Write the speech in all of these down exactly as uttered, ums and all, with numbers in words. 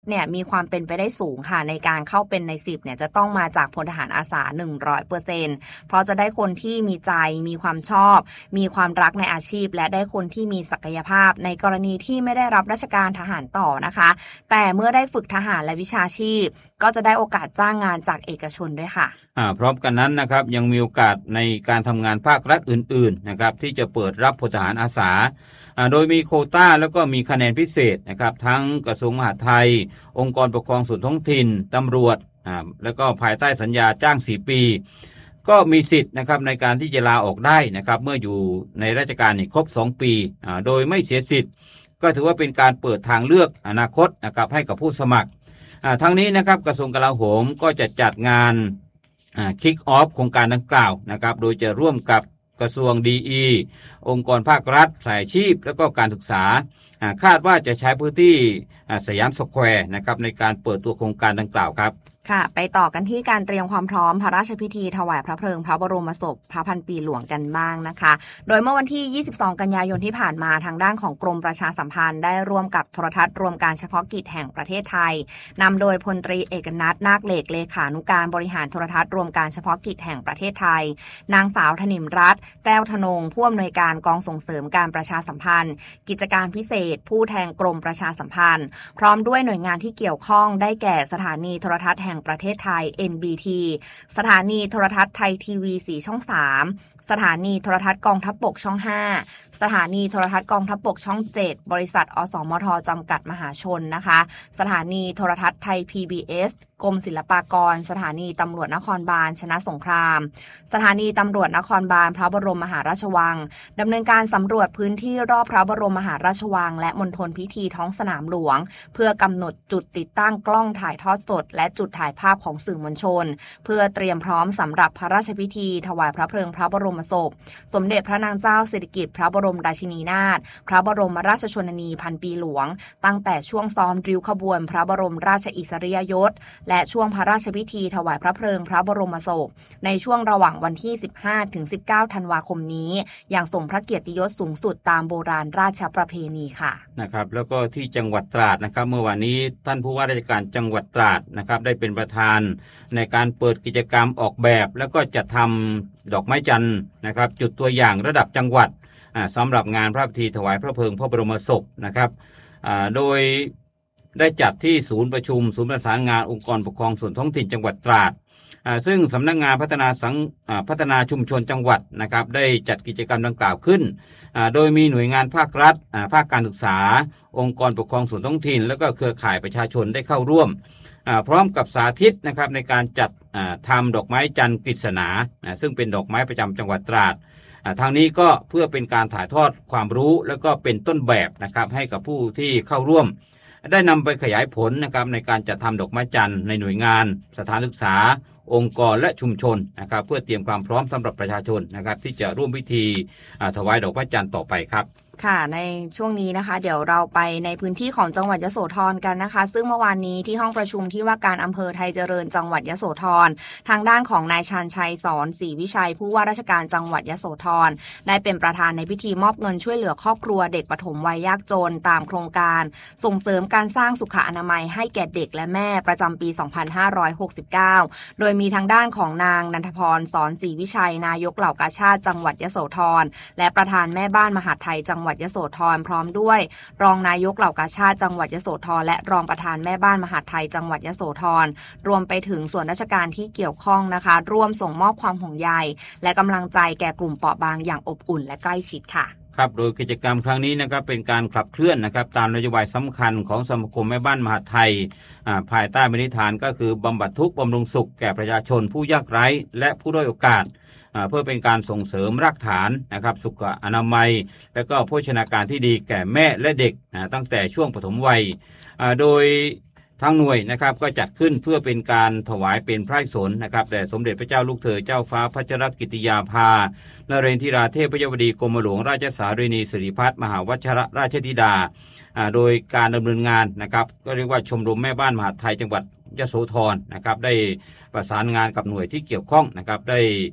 เนี่ยมีความเป็นไปได้สูงค่ะในการเข้าเป็นในสิบเนี่ยจะต้องมาจากพลทหารอาสา หนึ่งร้อยเปอร์เซ็นต์ เพราะจะได้คนที่มีใจมีความชอบมีความรักในอาชีพและได้คนที่มีศักยภาพในกรณีที่ไม่ได้รับราชการทหารต่อนะคะแต่เมื่อได้ฝึกทหารและวิชาชีพก็จะได้โอกาสจ้างงานจากเอกชนด้วยค่ะอ่าพร้อมกันนั้นนะครับยังมีโอกาสในการทำงานภาครัฐอื่นๆนะครับที่จะเปิดรับพลทหารอาสาโดยมีโควต้าแล้วก็มีคะแนนพิเศษนะครับทั้งกระทรวงมหาดไทยองค์กรปกครองส่วนท้องถิ่นตำรวจอ่าแล้วก็ภายใต้สัญญาจ้างสี่ปีก็มีสิทธิ์นะครับในการที่จะลาออกได้นะครับเมื่ออยู่ในราชการครบสองปีอ่าโดยไม่เสียสิทธิ์ก็ถือว่าเป็นการเปิดทางเลือกอนาคตนะครับให้กับผู้สมัครอ่าทั้งนี้นะครับกระทรวงกลาโหมก็จะจัดงานอ่าคิกออฟโครงการดังกล่าวนะครับโดยจะร่วมกับกระทรวงดี อี องค์กรภาครัฐสายอาชีพและก็การศึกษาคาดว่าจะใช้พื้นที่สยามสแควร์นะครับในการเปิดตัวโครงการดังกล่าวครับค่ะไปต่อกันที่การเตรียมความพร้อมพระราชพิธีถวายพระเพลิงพระบรมศพพระพันปีหลวงกันบ้างนะคะโดยเมื่อวันที่ยี่สิบสองกันยายนที่ผ่านมาทางด้านของกรมประชาสัมพันธ์ได้ร่วมกับโทรทัศน์รวมการเฉพาะกิจแห่งประเทศไทยนำโดยพลตรีเอกนัทนาคเหล็กเลขานุการบริหารโทรทัศน์รวมการเฉพาะกิจแห่งประเทศไทยนางสาวถนิมรัตน์แก้วธนงผู้อำนวยการกองส่งเสริมการประชาสัมพันธ์กิจการพิเศษผู้แทนกรมประชาสัมพันธ์พร้อมด้วยหน่วยงานที่เกี่ยวข้องได้แก่สถานีโทรทัศน์แห่งประเทศไทยเอ็น บี ที สถานีโทรทัศน์ไทยทีวีสี่ช่องสามสถานีโทรทัศน์กองทัพบกช่องห้าสถานีโทรทัศน์กองทัพบกช่องเจ็ดบริษัทอสมทจำกัดมหาชนนะคะสถานีโทรทัศน์ไทย พี บี เอส กรมศิลปากรสถานีตำรวจนครบาลชนะสงครามสถานีตำรวจนครบาลพระบรมมหาราชวังดำเนินการสำรวจพื้นที่รอบพระบรมมหาราชวังและมณฑลพิธีท้องสนามหลวงเพื่อกำหนดจุดติดตั้งกล้องถ่ายทอดสดและจุดถ่ายภาพของสื่อมวลชนเพื่อเตรียมพร้อมสำหรับพระราชพิธีถวายพระเพลิงพระบรมศพสมเด็จพระนางเจ้าสิริกิติ์พระบรมราชินีนาถพระบรมราชชนนีพันปีหลวงตั้งแต่ช่วงซ้อมริ้วขบวนพระบรมราชอิสริยยศและช่วงพระราชพิธีถวายพระเพลิงพระบรมศพในช่วงระหว่างวันที่สิบห้าถึงสิบเก้าธันวาคมนี้อย่างสมพระเกียรติยศสูงสุดตามโบราณราชประเพณีค่ะนะครับแล้วก็ที่จังหวัดตราดนะครับเมื่อวานนี้ท่านผู้ว่าราชการจังหวัดตราดนะครับได้เป็นประธานในการเปิดกิจกรรมออกแบบแล้วก็จัดทำดอกไม้จันทร์นะครับจุดตัวอย่างระดับจังหวัดสำหรับงานพระพิธีถวายพระเพลิงพระบรมศพนะครับโดยได้จัดที่ศูนย์ประชุมศูนย์ประสานงานองค์กรปกครองส่วนท้องถิ่นจังหวัดตราดซึ่งสำนักงานพัฒนาสังพัฒนาชุมชนจังหวัดนะครับได้จัดกิจกรรมดังกล่าวขึ้นโดยมีหน่วยงานภาครัฐภาคการศึกษาองค์กรปกครองส่วนท้องถิ่นและก็เครือข่ายประชาชนได้เข้าร่วมพร้อมกับสาธิตนะครับในการจัดทำดอกไม้จันทร์กฤษณาซึ่งเป็นดอกไม้ประจำจังหวัดตราดทางนี้ก็เพื่อเป็นการถ่ายทอดความรู้และก็เป็นต้นแบบนะครับให้กับผู้ที่เข้าร่วมได้นำไปขยายผลนะครับในการจัดทำดอกไม้จันทร์ในหน่วยงานสถานศึกษาองค์กรและชุมชนนะครับเพื่อเตรียมความพร้อมสำหรับประชาชนนะครับที่จะร่วมพิธีถวายดอกไม้จันทร์ต่อไปครับค่ะในช่วงนี้นะคะเดี๋ยวเราไปในพื้นที่ของจังหวัดยโสธรกันนะคะซึ่งเมื่อวานนี้ที่ห้องประชุมที่ว่าการอำเภอไทยเจริญจังหวัดยโสธรทางด้านของนายชาญชัยสอนศรีวิชัยผู้ว่าราชการจังหวัดยโสธรได้เป็นประธานในพิธีมอบเงินช่วยเหลือครอบครัวเด็กปฐมวัยยากจนตามโครงการส่งเสริมการสร้างสุขอนามัยให้แก่เด็กและแม่ประจำปีสองพันห้าร้อยหกสิบเก้าโดยมีทางด้านของนางนันทพรสอนศรีวิชัยนายกเหล่ากาชาติจังหวัดยโสธรและประธานแม่บ้านมหาดไทยจังหวัดยโสธรพร้อมด้วยรองนายกเหล่ากาชาติจังหวัดยโสธรและรองประธานแม่บ้านมหาดไทยจังหวัดยโสธรรวมไปถึงส่วนราชการที่เกี่ยวข้องนะคะร่วมส่งมอบความห่วงใยและกำลังใจแก่กลุ่มเปราะบางอย่างอบอุ่นและใกล้ชิดค่ะครับโดยกิจกรรมครั้งนี้นะครับเป็นการขับเคลื่อนนะครับตามนโยบายสำคัญของสมาคมแม่บ้านมหาดไทยภายใต้บรรทัดฐานก็คือบำบัดทุกข์บำรุงสุขแก่ประชาชนผู้ยากไร้และผู้ด้อยโอกาสเพื่อเป็นการส่งเสริมรากฐานนะครับสุขอนามัยและก็โภชนาการที่ดีแก่แม่และเด็กตั้งแต่ช่วงปฐมวัยโดยทางหน่วยนะครับก็จัดขึ้นเพื่อเป็นการถวายเป็นพระราชสนนะครับแด่สมเด็จพระเจ้าลูกเธอเจ้าฟ้าพัชรกิติยาภานเรนทิราเทพยวดีกรมหลวงราชสารีนีสิริพัฒน์มหาวชิรราชธิดาโดยการดำเนินงานนะครับก็เรียกว่าชมรมแม่บ้านมหาดไทยจังหวัดยโสธรนะครับได้ประสานงานกับหน่วยที่เกี่ยวข้องนะครับได้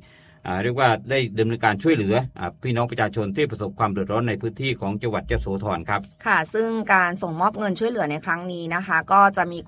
เรียกว่าได้ดำเนินการช่วยเหลือพี่น้องประชาชนที่ประสบความเดือดร้อนในพื้นที่ของจังหวัดยโสธรครับค่ะซึ่งการส่งมอบเงินช่วยเหลือในครั้งนี้นะคะก็จะมี